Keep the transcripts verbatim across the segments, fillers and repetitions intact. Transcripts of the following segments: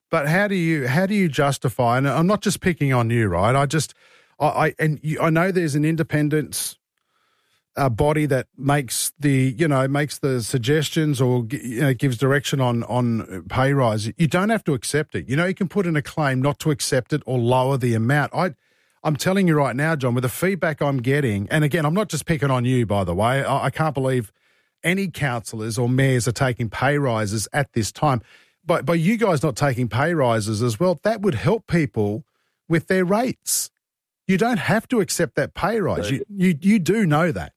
But how do you how do you justify? And I'm not just picking on you, right? I just I, I and you, I know there's an independent uh, body that makes the you know makes the suggestions or you know gives direction on on pay rise. You don't have to accept it. You know, you can put in a claim not to accept it or lower the amount. I I'm telling you right now, John, with the feedback I'm getting, and again, I'm not just picking on you, by the way. I, I can't believe any councillors or mayors are taking pay rises at this time. But by you guys not taking pay rises as well, that would help people with their rates. You don't have to accept that pay rise. You you, you do know that.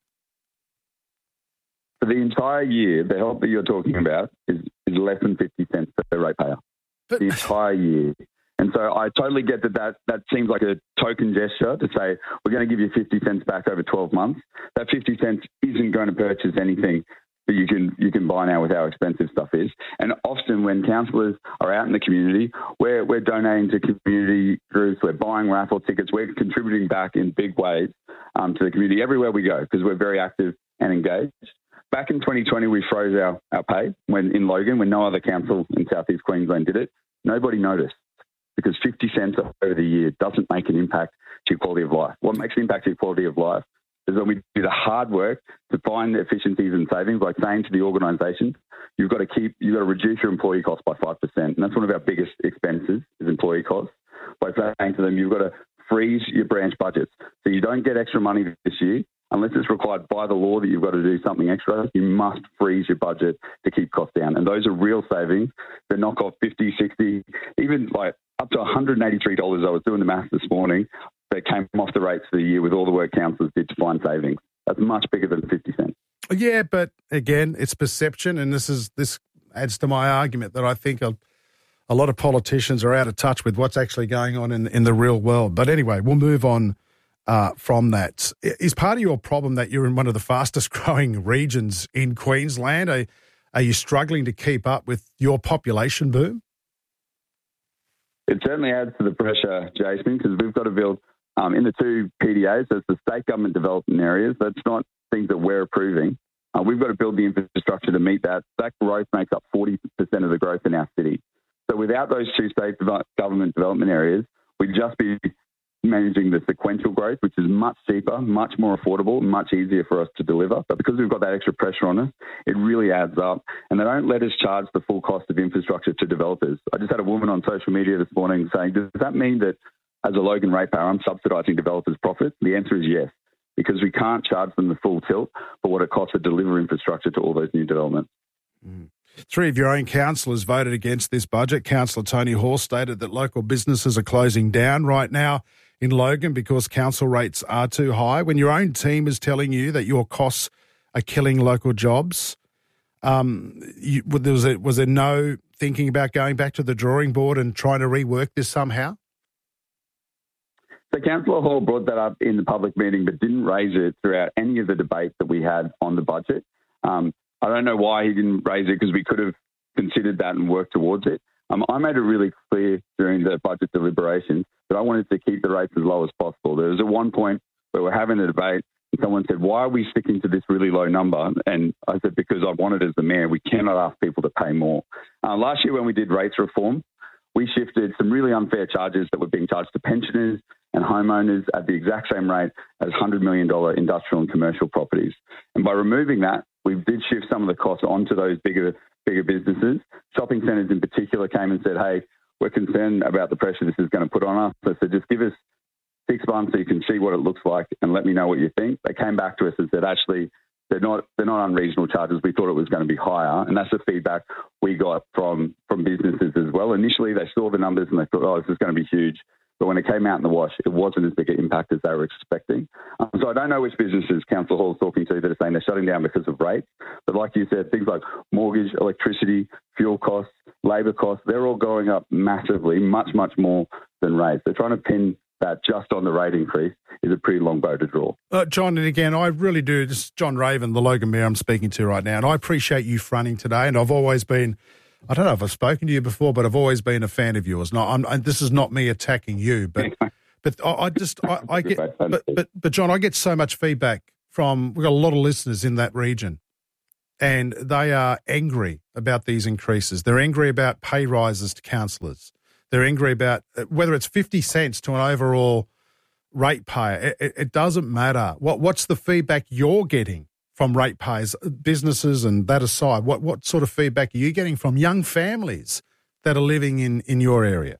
For the entire year, the help that you're talking about is, is less than fifty cents per ratepayer. But, the entire year. And so I totally get that, that that seems like a token gesture to say, we're going to give you fifty cents back over twelve months. That fifty cents isn't going to purchase anything that you can you can buy now with how expensive stuff is. And often when councillors are out in the community, we're, we're donating to community groups, we're buying raffle tickets, we're contributing back in big ways um, to the community everywhere we go because we're very active and engaged. Back in twenty twenty, we froze our, our pay when in Logan, when no other council in South East Queensland did it. Nobody noticed because fifty cents over the year doesn't make an impact to your quality of life. What makes an impact to your quality of life is when we do the hard work to find the efficiencies and savings, like saying to the organisation, you've got to keep, you've got to reduce your employee costs by five percent. And that's one of our biggest expenses is employee costs. By saying to them, you've got to freeze your branch budgets. So you don't get extra money this year. Unless it's required by the law that you've got to do something extra, you must freeze your budget to keep costs down. And those are real savings. They knock off fifty, sixty, even like up to one hundred eighty-three dollars. I was doing the maths this morning. That came off the rates for the year with all the work councillors did to find savings. That's much bigger than fifty cents. Yeah, but again, it's perception, and this is this adds to my argument that I think a, a lot of politicians are out of touch with what's actually going on in, in the real world. But anyway, we'll move on uh, from that. Is part of your problem that you're in one of the fastest growing regions in Queensland? Are, are you struggling to keep up with your population boom? It certainly adds to the pressure, Jason, because we've got to build Um, in the two P D As, there's the state government development areas. That's not things that we're approving. Uh, we've got to build the infrastructure to meet that. That growth makes up forty percent of the growth in our city. So without those two state dev- government development areas, we'd just be managing the sequential growth, which is much cheaper, much more affordable, much easier for us to deliver. But because we've got that extra pressure on us, it really adds up. And they don't let us charge the full cost of infrastructure to developers. I just had a woman on social media this morning saying, does that mean that as a Logan ratepayer, I'm subsidising developers' profits? The answer is yes, because we can't charge them the full tilt for what it costs to deliver infrastructure to all those new developments. Mm. Three of your own councillors voted against this budget. Councillor Tony Hall stated that local businesses are closing down right now in Logan because council rates are too high. When your own team is telling you that your costs are killing local jobs, um, you, was, there, was there no thinking about going back to the drawing board and trying to rework this somehow? So Councillor Hall brought that up in the public meeting but didn't raise it throughout any of the debates that we had on the budget. Um, I don't know why he didn't raise it because we could have considered that and worked towards it. Um, I made it really clear during the budget deliberations that I wanted to keep the rates as low as possible. There was at one point where we're having a debate and someone said, why are we sticking to this really low number? And I said, because I want it as the mayor. We cannot ask people to pay more. Uh, last year when we did rates reform, we shifted some really unfair charges that were being charged to pensioners and homeowners at the exact same rate as one hundred million dollars industrial and commercial properties. And by removing that, we did shift some of the costs onto those bigger bigger businesses. Shopping centres in particular came and said, hey, we're concerned about the pressure this is going to put on us. So I said, just give us six months so you can see what it looks like and let me know what you think. They came back to us and said, actually, they're not they're not unreasonable charges. We thought it was going to be higher. And that's the feedback we got from, from businesses as well. Initially, they saw the numbers and they thought, oh, this is going to be huge. But when it came out in the wash, it wasn't as big an impact as they were expecting. Um, so I don't know which businesses Council Hall is talking to that are saying they're shutting down because of rates. But like you said, things like mortgage, electricity, fuel costs, labour costs, they're all going up massively, much, much more than rates. They're trying to pin that just on the rate increase is a pretty long bow to draw. Uh, John, and again, I really do. This is John Raven, the Logan Mayor I'm speaking to right now, and I appreciate you fronting today, and I've always been... I don't know if I've spoken to you before, but I've always been a fan of yours. No, I'm, and this is not me attacking you, but but I, I just I, I get but, but but John, I get so much feedback from we've got a lot of listeners in that region, and they are angry about these increases. They're angry about pay rises to councillors. They're angry about whether it's fifty cents to an overall ratepayer. It, it doesn't matter. What What's the feedback you're getting from ratepayers, businesses and that aside? What, what sort of feedback are you getting from young families that are living in, in your area?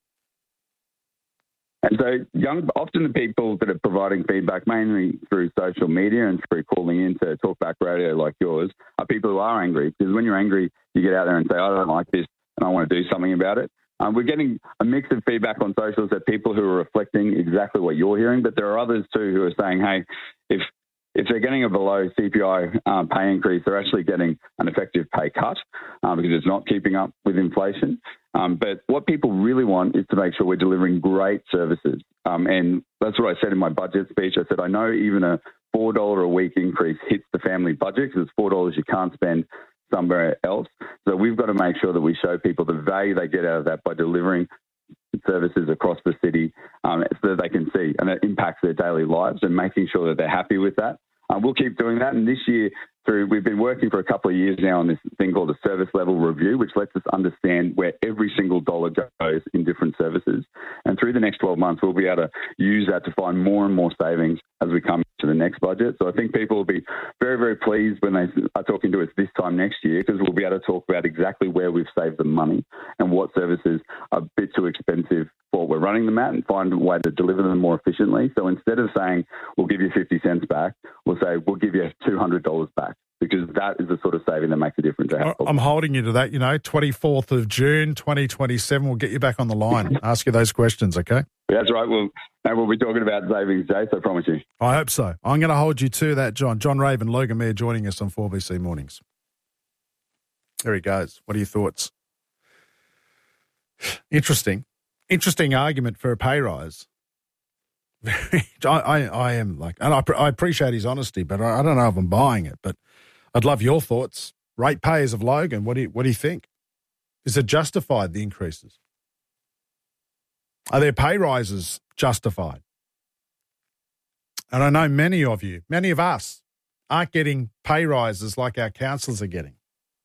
And so young, often the people that are providing feedback, mainly through social media and through calling in to talkback radio like yours, are people who are angry. Because when you're angry, you get out there and say, I don't like this and I want to do something about it. Um, we're getting a mix of feedback on socials that people who are reflecting exactly what you're hearing, but there are others too who are saying, hey, if if they're getting a below C P I um, pay increase, they're actually getting an effective pay cut um, because it's not keeping up with inflation. Um, but what people really want is to make sure we're delivering great services. Um, and that's what I said in my budget speech. I said, I know even a four dollars a week increase hits the family budget because it's four dollars you can't spend somewhere else. So we've got to make sure that we show people the value they get out of that by delivering services across the city um, so that they can see and it impacts their daily lives and making sure that they're happy with that. Um, we'll keep doing that. And this year, through we've been working for a couple of years now on this thing called a service level review, which lets us understand where every single dollar goes in different services. And through the next twelve months, we'll be able to use that to find more and more savings as we come to the next budget. So I think people will be very, very pleased when they are talking to us this time next year because we'll be able to talk about exactly where we've saved the money and what services are a bit too expensive for what we're running them at and find a way to deliver them more efficiently. So instead of saying we'll give you fifty cents back, we'll say we'll give you two hundred dollars back. Because that is the sort of saving that makes a difference. I'm holding you to that, you know, twenty-fourth of June, twenty twenty-seven. We'll get you back on the line, ask you those questions, okay? That's right. We'll, and we'll be talking about savings, Jace, I promise you. I hope so. I'm going to hold you to that, John. John Raven, Logan Mayer joining us on four B C Mornings. There he goes. What are your thoughts? Interesting. Interesting argument for a pay rise. I, I, I am like, and I, I appreciate his honesty, but I, I don't know if I'm buying it, but I'd love your thoughts. Ratepayers of Logan, what do you, what do you think? Is it justified, the increases? Are their pay rises justified? And I know many of you, many of us, aren't getting pay rises like our councillors are getting.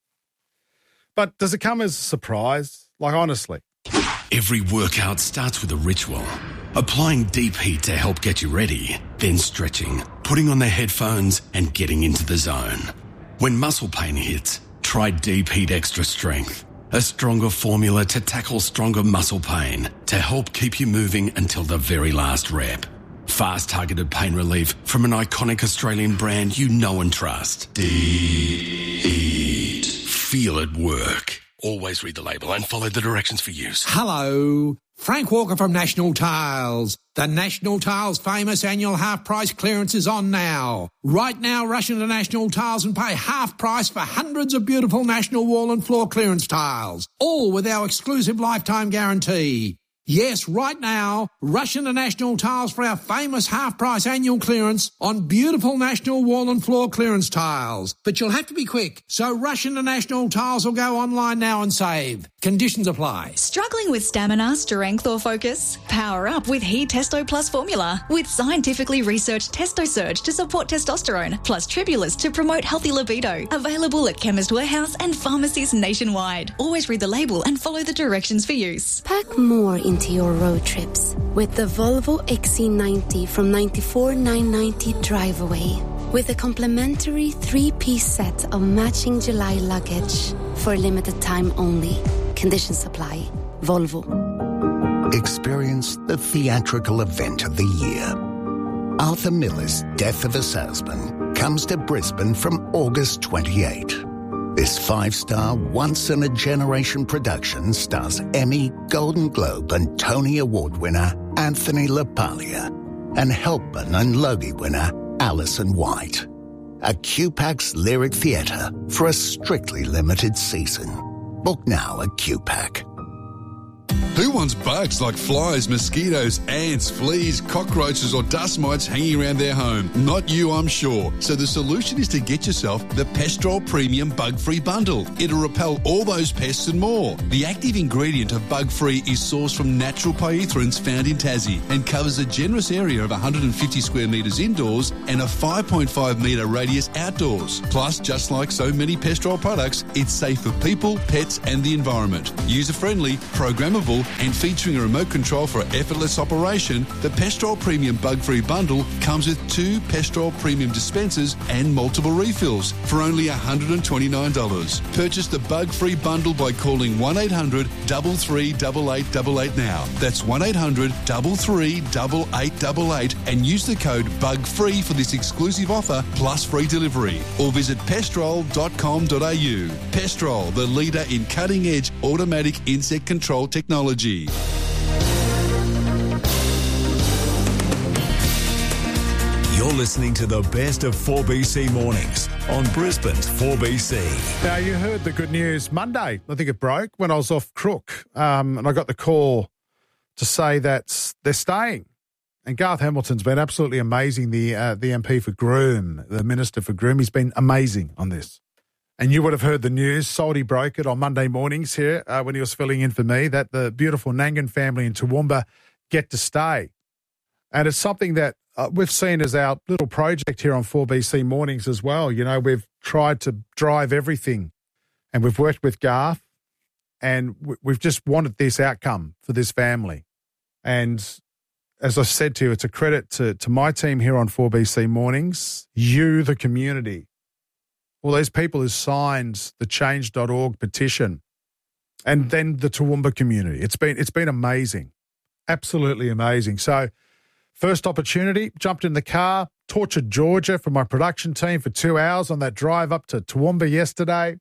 But does it come as a surprise? Like, honestly. Every workout starts with a ritual. Applying deep heat to help get you ready, then stretching, putting on the headphones and getting into the zone. When muscle pain hits, try Deep Heat Extra Strength, a stronger formula to tackle stronger muscle pain to help keep you moving until the very last rep. Fast targeted pain relief from an iconic Australian brand you know and trust. Deep Heat. Feel it work. Always read the label and follow the directions for use. Hello, Frank Walker from National Tiles. The National Tiles famous annual half price clearance is on now. Right now, rush into National Tiles and pay half price for hundreds of beautiful National wall and floor clearance tiles, all with our exclusive lifetime guarantee. Yes, right now, rush into National Tiles for our famous half-price annual clearance on beautiful National wall and floor clearance tiles. But you'll have to be quick, so rush into National Tiles or go online now and save. Conditions apply. Struggling with stamina, strength or focus? Power up with He Testo Plus formula with scientifically researched Testo Surge to support testosterone, plus Tribulus to promote healthy libido. Available at Chemist Warehouse and pharmacies nationwide. Always read the label and follow the directions for use. Pack more in to your road trips with the Volvo X C ninety from ninety-four thousand nine hundred ninety drive away with a complimentary three-piece set of matching July luggage for a limited time only. Conditions apply. Volvo. Experience the theatrical event of the year. Arthur Miller's Death of a Salesman comes to Brisbane from August twenty-eighth. This five-star, once-in-a-generation production stars Emmy, Golden Globe and Tony Award winner Anthony LaPaglia and Helpman and Logie winner Alison White. A Q PAC's Lyric Theatre for a strictly limited season. Book now at Q PAC. Who wants bugs like flies, mosquitoes, ants, fleas, cockroaches or dust mites hanging around their home? Not you, I'm sure. So the solution is to get yourself the Pestrol Premium Bug-Free Bundle. It'll repel all those pests and more. The active ingredient of Bug-Free is sourced from natural pyrethroins found in Tassie and covers a generous area of one hundred fifty square metres indoors and a five point five metre radius outdoors. Plus, just like so many Pestrol products, it's safe for people, pets and the environment. User-friendly, programmable and featuring a remote control for effortless operation, the Pestrol Premium Bug-Free Bundle comes with two Pestrol Premium dispensers and multiple refills for only one hundred twenty-nine dollars. Purchase the Bug-Free Bundle by calling one eight hundred three three eight eight eight eight now. That's one eight hundred three three eight eight eight eight and use the code BUGFREE for this exclusive offer plus free delivery. Or visit pestrol dot com dot a u. Pestrol, the leader in cutting-edge automatic insect control technology. You're listening to the best of four B C mornings on Brisbane's four B C. Now, you heard the good news Monday. I think it broke when I was off Crook, um, and I got the call to say that they're staying. And Garth Hamilton's been absolutely amazing, the uh, the M P for Groom, the Minister for Groom. He's been amazing on this. And you would have heard the news. Salty broke it on Monday mornings here uh, when he was filling in for me that the beautiful Nangan family in Toowoomba get to stay. And it's something that uh, we've seen as our little project here on four B C Mornings as well. You know, we've tried to drive everything and we've worked with Garth and we've just wanted this outcome for this family. And as I said to you, it's a credit to, to my team here on four B C Mornings, you, the community, all those people who signed the change dot org petition, and then the Toowoomba community. It's been it's been amazing, absolutely amazing. So first opportunity, jumped in the car, tortured Georgia for my production team for two hours on that drive up to Toowoomba yesterday,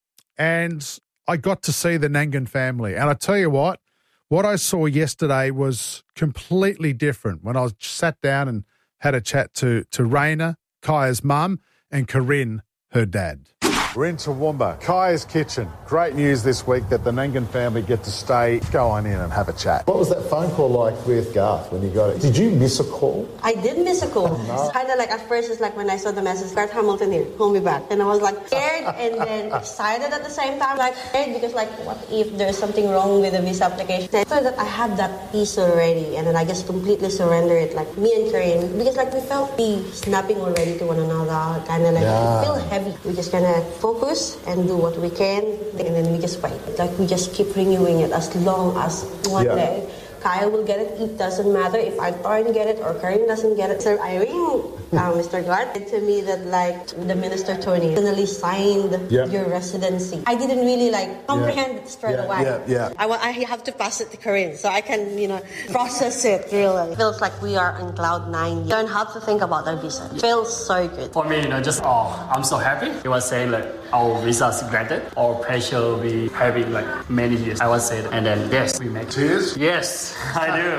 and I got to see the Nangan family. And I tell you what, what I saw yesterday was completely different when I sat down and had a chat to, to Raina, Kaya's mum, and Corinne, her dad. We're in Toowoomba, Kaya's kitchen. Great news this week that the Nangan family get to stay. Go on in and have a chat. What was that phone call like with Garth when you got it? Did you miss a call? I did miss a call. Oh, no. Kind of like at first, it's like when I saw the message, Garth Hamilton here, call me back. And I was like scared and then excited at the same time. Like scared because like, what if there's something wrong with the visa application? So that I had that piece already and then I just completely surrender it. Like me and Corinne, because like we felt be snapping already to one another. Kind of like yeah. feel heavy. We just kind of focus and do what we can, and then we just wait. Like we just keep renewing it as long as one yeah. day Kaya will get it. It doesn't matter if I don't get it or Corinne doesn't get it. So I ring uh, Mister Garth to me that like the Minister Tony finally signed yeah. your residency. I didn't really like comprehend yeah. it straight yeah. away. Yeah. Yeah. I, I have to pass it to Corinne so I can, you know, process it really. It feels like we are on cloud nine. You don't have to think about our visa. It feels so good. For me, you know, just oh, I'm so happy. He was saying like our visa is granted. Our pressure will be heavy like many years. I was saying, and then yes, we make tears. Yes. I do.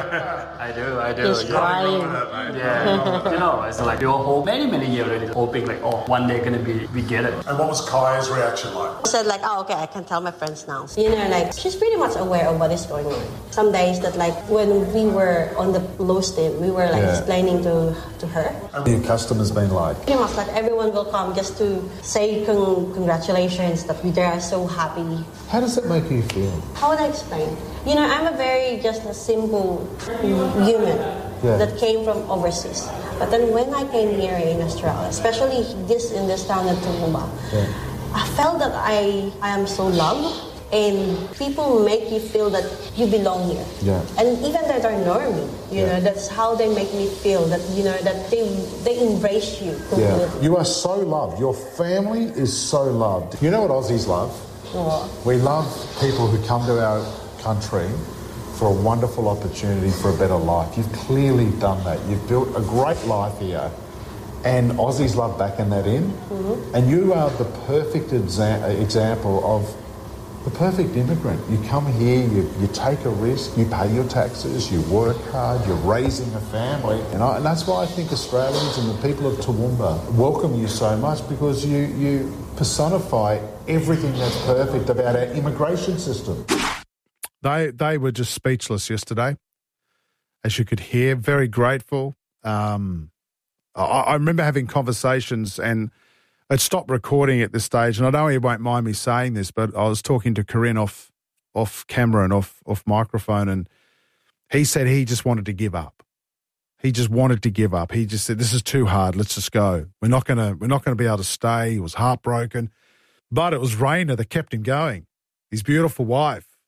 I do, I do. He's yeah. crying. Yeah. You know, it's like we were hoping many, many years already, hoping like, oh, one day gonna be, we get it. And what was Kaya's reaction like? I said like, oh, okay, I can tell my friends now. You know, like, she's pretty much aware of what is going on. Some days that like, when we were on the low stem, we were like yeah. explaining to, to her. And your customers been like? Pretty much like everyone will come just to say con- congratulations, that we are so happy. How does it make you feel? How would I explain? You know, I'm a very just a simple human yeah. that came from overseas. But then when I came here in Australia, especially this in this town of Toowoomba, yeah. I felt that I, I am so loved. And people make you feel that you belong here. Yeah. And even though they don't know me, you yeah. know, that's how they make me feel, that, you know, that they they embrace you completely. Yeah. You are so loved. Your family is so loved. You know what Aussies love? What? We love people who come to our country for a wonderful opportunity for a better life. You've clearly done that. You've built a great life here. And Aussies love backing that in. Mm-hmm. And you are the perfect exa- example of the perfect immigrant. You come here, you, you take a risk, you pay your taxes, you work hard, you're raising a family. And, I, and that's why I think Australians and the people of Toowoomba welcome you so much, because you, you personify everything that's perfect about our immigration system. They, they were just speechless yesterday, as you could hear, very grateful. Um, I, I remember having conversations, and I'd stopped recording at this stage, and I know he won't mind me saying this, but I was talking to Corinne off off camera and off off microphone, and he said he just wanted to give up. He just wanted to give up. He just said, "This is too hard. Let's just go. We're not gonna we're not gonna be able to stay." He was heartbroken, but it was Raina that kept him going. His beautiful wife,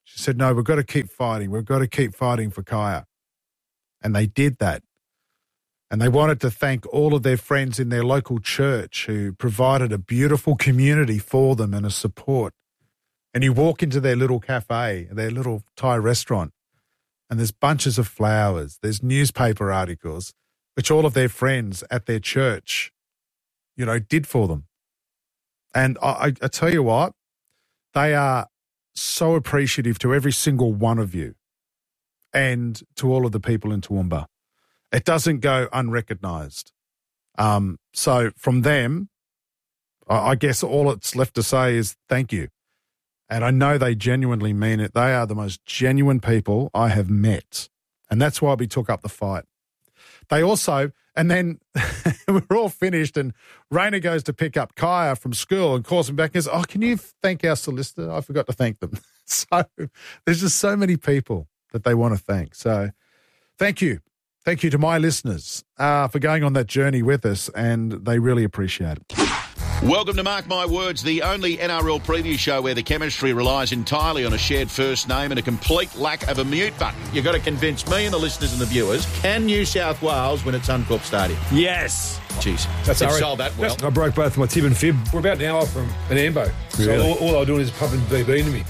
She said, no, we've got to keep fighting. We've got to keep fighting for Kaya. And they did that. And they wanted to thank all of their friends in their local church who provided a beautiful community for them and a support. And you walk into their little cafe, their little Thai restaurant, and there's bunches of flowers, there's newspaper articles, which all of their friends at their church, you know, did for them. And I, I, I tell you what, they are so appreciative to every single one of you and to all of the people in Toowoomba. It doesn't go unrecognised. Um, so from them, I, I guess all it's left to say is thank you. And I know they genuinely mean it. They are the most genuine people I have met. And that's why we took up the fight. They also, and then we're all finished and Raina goes to pick up Kaya from school and calls him back and says, oh, can you thank our solicitor? I forgot to thank them. So there's just so many people that they want to thank. So thank you. Thank you to my listeners uh, for going on that journey with us, and they really appreciate it. Welcome to Mark My Words, the only N R L preview show where the chemistry relies entirely on a shared first name and a complete lack of a mute button. You've got to convince me and the listeners and the viewers, can New South Wales win at Suncorp Stadium? Yes. Jeez, that's they've our, sold that well. I broke both my tib and fib. We're about an hour from an Ambo. So Really? all, all they were doing is pumping V B into me.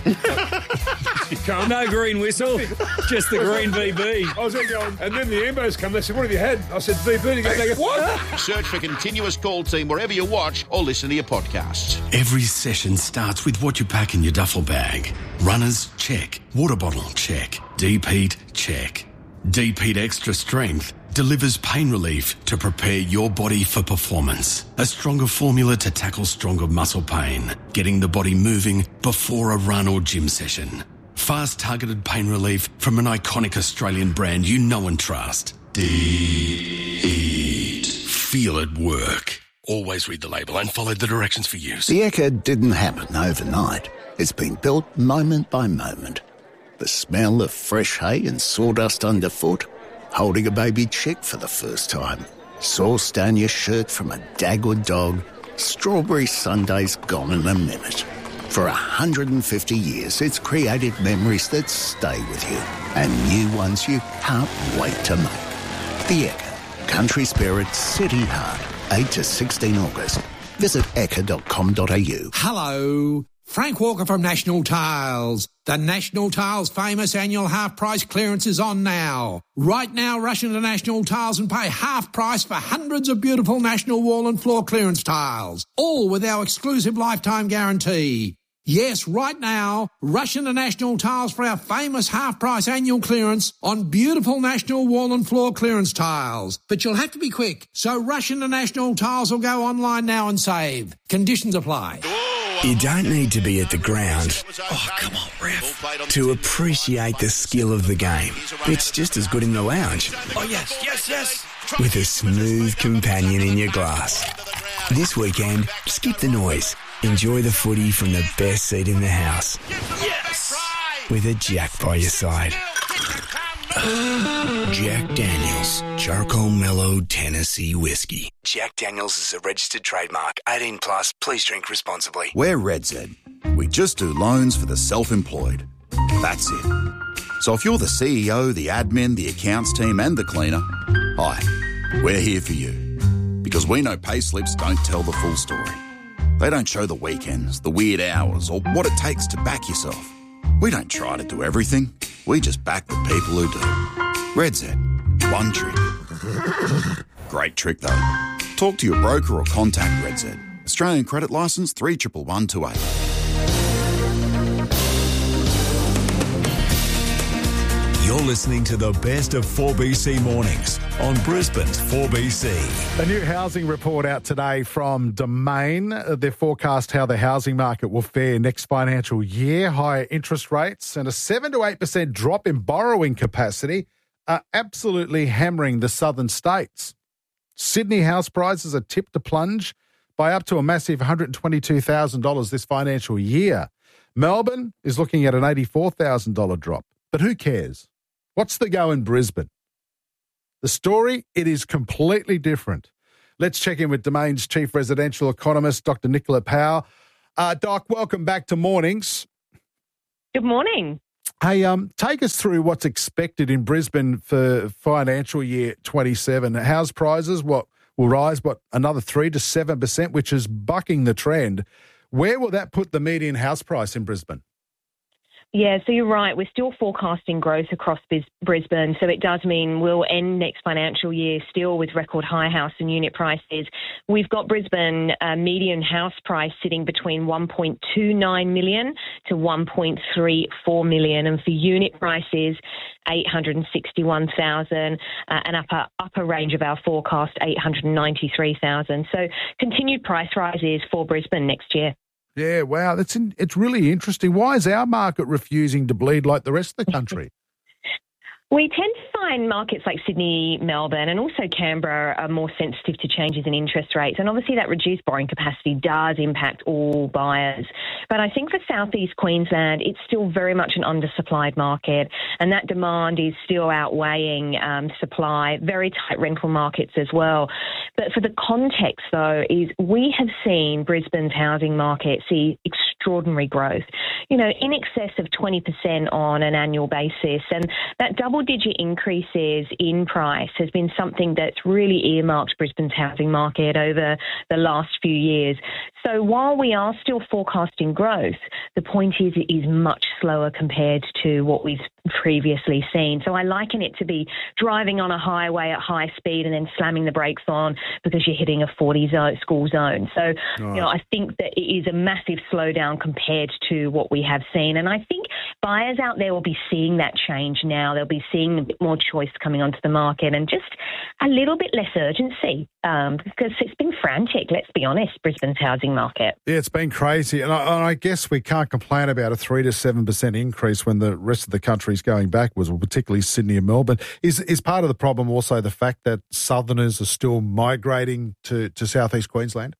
No green whistle, just the green V B. I was there going, and then the Ambos come, they said, what have you had? I said, V B. They go, they go, what? Search for Continuous Call Team wherever you watch or listen to your podcasts. Every session starts with what you pack in your duffel bag. Runners, check. Water bottle, check. Deep heat, check. Deep Heat Extra Strength delivers pain relief to prepare your body for performance. A stronger formula to tackle stronger muscle pain, getting the body moving before a run or gym session. Fast targeted pain relief from an iconic Australian brand you know and trust. Deep Heat. Feel it work. Always read the label and follow the directions for use. The Ekka didn't happen overnight. It's been built moment by moment. The smell of fresh hay and sawdust underfoot, holding a baby chick for the first time, sauce down your shirt from a Dagwood dog, strawberry sundaes gone in a minute. For one hundred fifty years, it's created memories that stay with you and new ones you can't wait to make. The Ekka, country spirit, city heart, eight to sixteen August. Visit ekka dot com dot a u. Hello, Frank Walker from National Tiles. The National Tiles famous annual half-price clearance is on now. Right now, rush into National Tiles and pay half price for hundreds of beautiful National wall and floor clearance tiles, all with our exclusive lifetime guarantee. Yes, right now, rush into National Tiles for our famous half-price annual clearance on beautiful National wall and floor clearance tiles. But you'll have to be quick, so rush into National Tiles or go online now and save. Conditions apply. You don't need to be at the ground, oh come on ref, to appreciate the skill of the game. It's just as good in the lounge. Oh, yes, yes, yes. With a smooth companion in your glass. This weekend, skip the noise. Enjoy the footy from the best seat in the house. Yes! With a Jack by your side. Jack Daniels, Charcoal Mellow Tennessee Whiskey. Jack Daniels is a registered trademark. eighteen plus, please drink responsibly. We're RedZ. We just do loans for the self-employed. That's it. So if you're the C E O, the admin, the accounts team and the cleaner, hi, we're here for you. Because we know pay slips don't tell the full story. They don't show the weekends, the weird hours, or what it takes to back yourself. We don't try to do everything. We just back the people who do. RedZ. One trick. Great trick, though. Talk to your broker or contact RedZ. Australian credit licence three one one one two eight. You're listening to the best of four B C mornings on Brisbane's four B C. A new housing report out today from Domain. They forecast how the housing market will fare next financial year. Higher interest rates and a seven to eight percent drop in borrowing capacity are absolutely hammering the southern states. Sydney house prices are tipped to plunge by up to a massive one hundred twenty-two thousand dollars this financial year. Melbourne is looking at an eighty-four thousand dollars drop. But who cares? What's the go in Brisbane? The story, it is completely different. Let's check in with Domain's chief residential economist, Doctor Nicola Powell. Uh, Doc, welcome back to Mornings. Good morning. Hey, um, take us through what's expected in Brisbane for financial year twenty-seven. House prices, what will rise, what, another three to seven percent, which is bucking the trend. Where will that put the median house price in Brisbane? Yeah, so you're right. We're still forecasting growth across Bis- Brisbane. So it does mean we'll end next financial year still with record high house and unit prices. We've got Brisbane uh, median house price sitting between one point two nine million to one point three four million. And for unit prices, eight hundred sixty-one thousand, uh, and upper, upper range of our forecast, eight hundred ninety-three thousand. So continued price rises for Brisbane next year. Yeah, wow, that's in, it's really interesting. Why is our market refusing to bleed like the rest of the country? We tend to find markets like Sydney, Melbourne and also Canberra are more sensitive to changes in interest rates. And obviously that reduced borrowing capacity does impact all buyers. But I think for southeast Queensland, it's still very much an undersupplied market. And that demand is still outweighing um, supply, very tight rental markets as well. But for the context, though, is we have seen Brisbane's housing market see extraordinary growth, you know, in excess of twenty percent on an annual basis. And that double-digit increases in price has been something that's really earmarked Brisbane's housing market over the last few years. So while we are still forecasting growth, the point is it is much slower compared to what we've previously seen. So I liken it to be driving on a highway at high speed and then slamming the brakes on because you're hitting a forty zone, school zone. So, right. you know, I think that it is a massive slowdown compared to what we have seen. And I think buyers out there will be seeing that change now. They'll be seeing a bit more choice coming onto the market and just a little bit less urgency um, because it's been frantic, let's be honest, Brisbane's housing market. Yeah, it's been crazy. And I, and I guess we can't complain about a three to seven percent increase when the rest of the country is going backwards, or particularly Sydney and Melbourne. Is is part of the problem also the fact that Southerners are still migrating to, to southeast Queensland?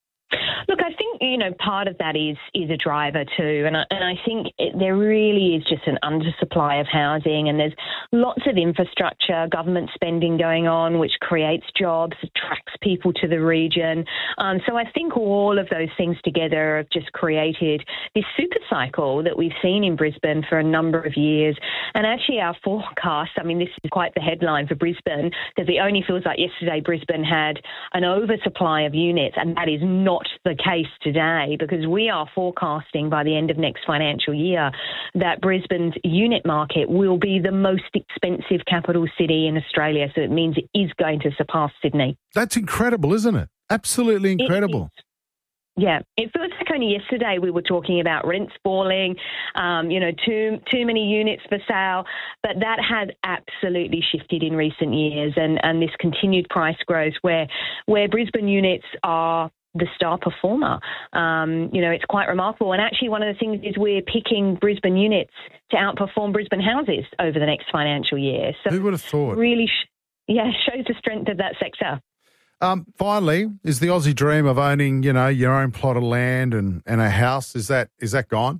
Look, I think, you know, part of that is is a driver too. And I, and I think it, there really is just an undersupply of housing, and there's lots of infrastructure, government spending going on, which creates jobs, attracts people to the region. Um, so I think all of those things together have just created this super cycle that we've seen in Brisbane for a number of years. And actually our forecast, I mean, this is quite the headline for Brisbane, because it only feels like yesterday Brisbane had an oversupply of units, and that is not the case today, because we are forecasting by the end of next financial year that Brisbane's unit market will be the most expensive capital city in Australia. So it means it is going to surpass Sydney. That's incredible, isn't it? Absolutely incredible. Yeah, it feels like only yesterday we were talking about rents falling, um, you know, too too many units for sale, but that has absolutely shifted in recent years, and, and this continued price growth where where Brisbane units are the star performer. Um, you know, it's quite remarkable. And actually one of the things is we're picking Brisbane units to outperform Brisbane houses over the next financial year. So who would have thought? Really, sh- yeah, shows the strength of that sector. Um, finally, is the Aussie dream of owning, you know, your own plot of land and, and a house, is that is that gone?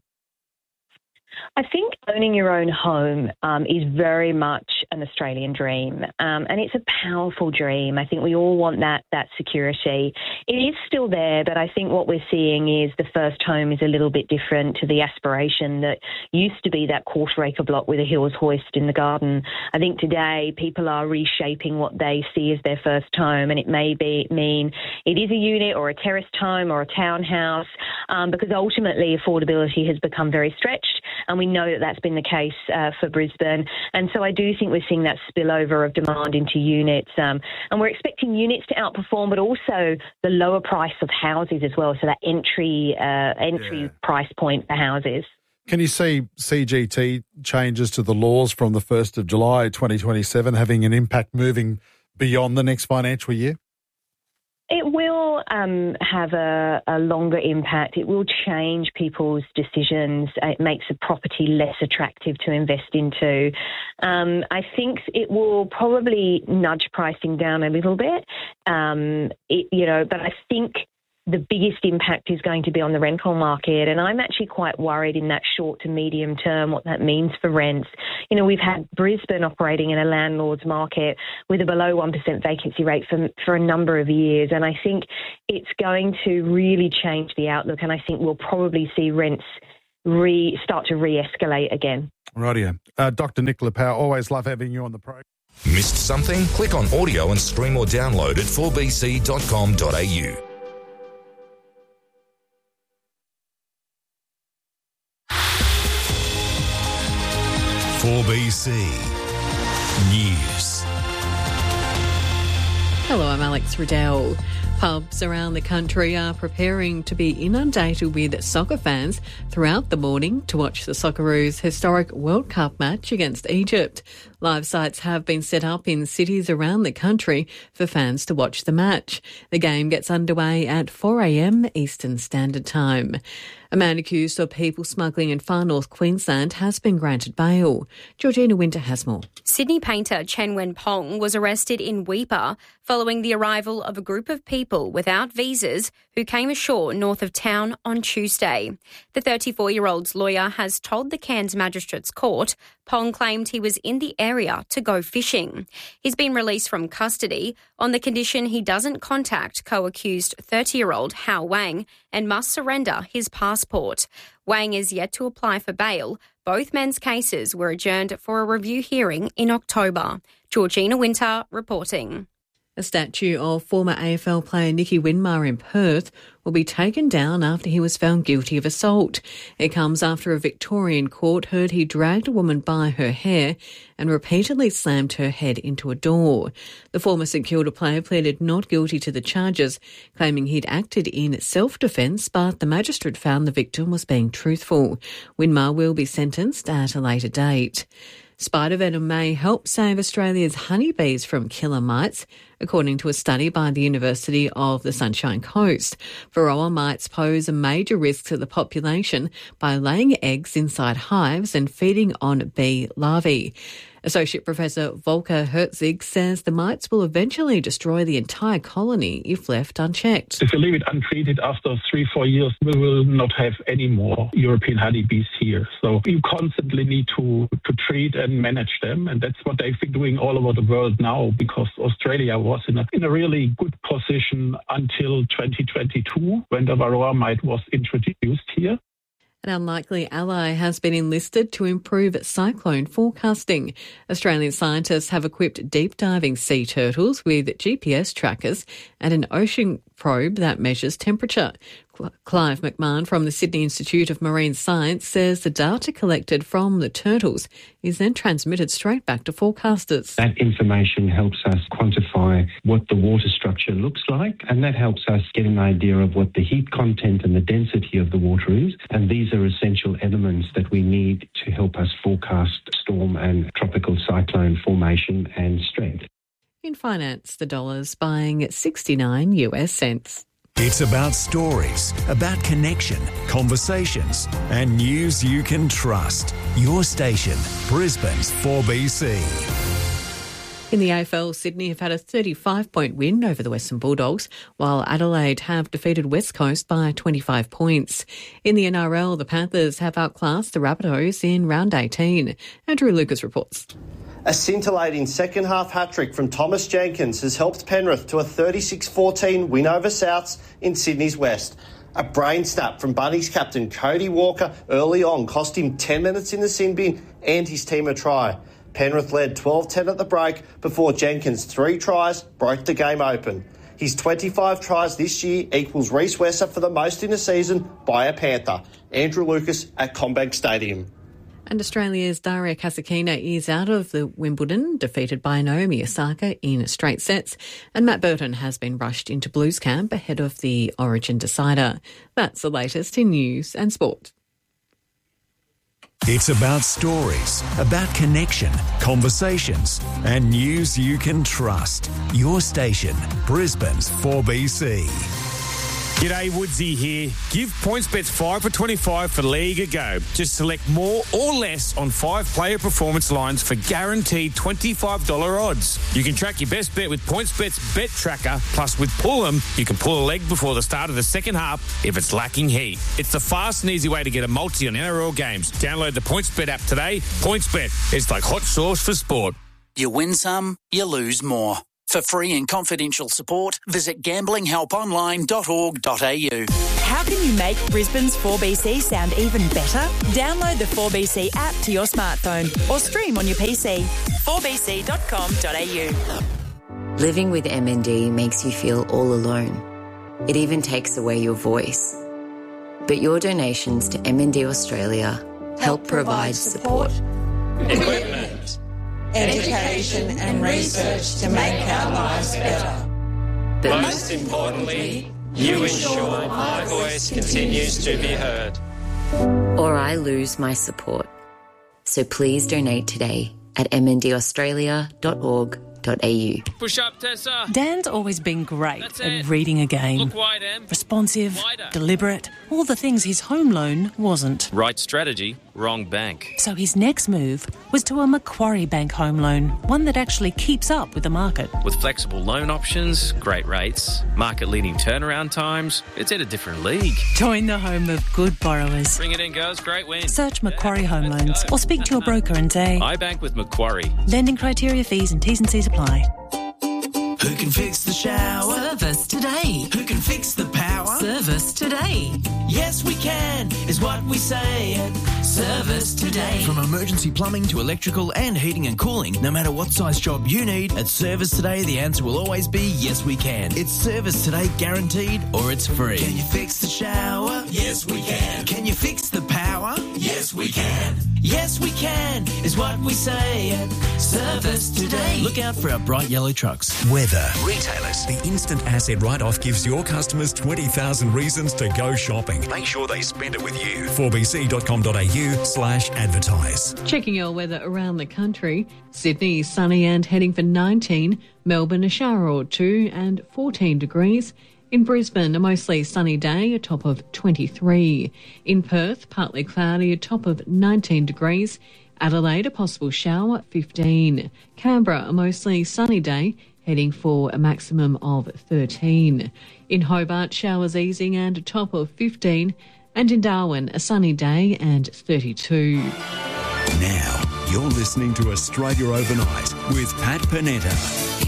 I think owning your own home um, is very much an Australian dream, um, and it's a powerful dream. I think we all want that that security. It is still there, but I think what we're seeing is the first home is a little bit different to the aspiration that used to be that quarter acre block with a Hills hoist in the garden. I think today people are reshaping what they see as their first home, and it may be mean it is a unit or a terraced home or a townhouse, um, because ultimately affordability has become very stretched. And we know that that's been the case uh, for Brisbane. And so I do think we're seeing that spillover of demand into units. Um, and we're expecting units to outperform, but also the lower price of houses as well. So that entry uh, entry yeah. price point for houses. Can you see C G T changes to the laws from the first of July twenty twenty-seven having an impact moving beyond the next financial year? It will um, have a, a longer impact. It will change people's decisions. It makes a property less attractive to invest into. Um, I think it will probably nudge pricing down a little bit, um, it, you know, but I think the biggest impact is going to be on the rental market. And I'm actually quite worried in that short to medium term what that means for rents. You know, we've had Brisbane operating in a landlord's market with a below one percent vacancy rate for, for a number of years. And I think it's going to really change the outlook. And I think we'll probably see rents re start to re-escalate again. Rightio. Uh, Doctor Nicola Power, always love having you on the program. Missed something? Click on audio and stream or download at four b c dot com dot a u. four B C News. Hello, I'm Alex Riddell. Pubs around the country are preparing to be inundated with soccer fans throughout the morning to watch the Socceroos' historic World Cup match against Egypt. Live sites have been set up in cities around the country for fans to watch the match. The game gets underway at four a m Eastern Standard Time. A man accused of people smuggling in far north Queensland has been granted bail. Georgina Winter has more. Sydney painter Chen Wen-pong was arrested in Weipa following the arrival of a group of people without visas who came ashore north of town on Tuesday. The thirty-four-year-old's lawyer has told the Cairns Magistrates Court Pong claimed he was in the area to go fishing. He's been released from custody on the condition he doesn't contact co-accused thirty-year-old Hao Wang and must surrender his passport. Wang is yet to apply for bail. Both men's cases were adjourned for a review hearing in October. Georgina Winter reporting. A statue of former A F L player Nicky Winmar in Perth will be taken down after he was found guilty of assault. It comes after a Victorian court heard he dragged a woman by her hair and repeatedly slammed her head into a door. The former St Kilda player pleaded not guilty to the charges, claiming he'd acted in self-defence, but the magistrate found the victim was being truthful. Winmar will be sentenced at a later date. Spider venom may help save Australia's honeybees from killer mites, according to a study by the University of the Sunshine Coast. Varroa mites pose a major risk to the population by laying eggs inside hives and feeding on bee larvae. Associate Professor Volker Herzig says the mites will eventually destroy the entire colony if left unchecked. If you leave it untreated, after three, four years, we will not have any more European honeybees here. So you constantly need to, to treat and manage them. And that's what they've been doing all over the world now, because Australia was in a, in a really good position until twenty twenty-two, when the Varroa mite was introduced here. An unlikely ally has been enlisted to improve cyclone forecasting. Australian scientists have equipped deep-diving sea turtles with G P S trackers and an ocean probe that measures temperature. Clive McMahon from the Sydney Institute of Marine Science says the data collected from the turtles is then transmitted straight back to forecasters. That information helps us quantify what the water structure looks like, and that helps us get an idea of what the heat content and the density of the water is. And these are essential elements that we need to help us forecast storm and tropical cyclone formation and strength. In finance, the dollar's buying sixty-nine US cents. It's about stories, about connection, conversations, and news you can trust. Your station, Brisbane's four B C. In the A F L, Sydney have had a thirty-five point win over the Western Bulldogs, while Adelaide have defeated West Coast by twenty-five points. In the N R L, the Panthers have outclassed the Rabbitohs in round eighteen. Andrew Lucas reports. A scintillating second-half hat-trick from Thomas Jenkins has helped Penrith to a thirty-six fourteen win over Souths in Sydney's West. A brain snap from Bunnies captain Cody Walker early on cost him ten minutes in the sin bin and his team a try. Penrith led twelve ten at the break before Jenkins' three tries broke the game open. His twenty-five tries this year equals Reece Wesser for the most in a season by a Panther. Andrew Lucas at CommBank Stadium. And Australia's Daria Kasatkina is out of the Wimbledon, defeated by Naomi Osaka in straight sets. And Matt Burton has been rushed into Blues camp ahead of the Origin decider. That's the latest in news and sport. It's about stories, about connection, conversations, and news you can trust. Your station, Brisbane's four B C. G'day, Woodsy here. Give PointsBets five for twenty-five for League a go. Just select more or less on five player performance lines for guaranteed twenty-five dollars odds. You can track your best bet with PointsBet's Bet Tracker. Plus, with Pull 'em, you can pull a leg before the start of the second half if it's lacking heat. It's the fast and easy way to get a multi on N R L games. Download the PointsBet app today. PointsBet, it's like hot sauce for sport. You win some, you lose more. For free and confidential support, visit gambling help online dot org dot a u. How can you make Brisbane's four B C sound even better? Download the four B C app to your smartphone or stream on your P C. four b c dot com dot a u. Living with M N D makes you feel all alone. It even takes away your voice. But your donations to M N D Australia help provide support, equipment, education and research to make our lives better. But most importantly, you ensure my voice continues to be heard. or I lose my support. So please donate today at m n d australia dot org dot a u. Push up, Tessa. Dan's always been great That's at it. reading a game. Look wide, Em. Responsive, Wider. deliberate, all the things his home loan wasn't. Right strategy, wrong bank. So his next move was to a Macquarie Bank home loan, one that actually keeps up with the market. With flexible loan options, great rates, market-leading turnaround times, it's in a different league. Join the home of good borrowers. Bring it in, girls. Great win. Search Macquarie Home Loans or speak to your broker and say, I bank with Macquarie. lending criteria, fees and T's and C's apply. Who can fix the shower? Service today. Who can fix the power? Service today. Yes, we can, is what we say at Service Today. From emergency plumbing to electrical and heating and cooling, no matter what size job you need, at Service Today the answer will always be yes we can. It's Service Today guaranteed or it's free. Can you fix the shower? Yes, we can. Can you fix the power? Yes, we can. Yes, we can, is what we say at Service Today. Look out for our bright yellow trucks. Weather. Retailers. The instant asset write-off gives your customers twenty thousand reasons to go shopping. Make sure they spend it with you. four b c dot com dot a u slash advertise. Checking your weather around the country. Sydney, sunny and heading for nineteen. Melbourne, a shower or two and fourteen degrees. In Brisbane, a mostly sunny day, a top of twenty-three. In Perth, partly cloudy, a top of nineteen degrees. Adelaide, a possible shower, fifteen. Canberra, a mostly sunny day, heading for a maximum of thirteen. In Hobart, showers easing and a top of fifteen. And in Darwin, a sunny day and thirty-two. Now, you're listening to Australia Overnight with Pat Panetta.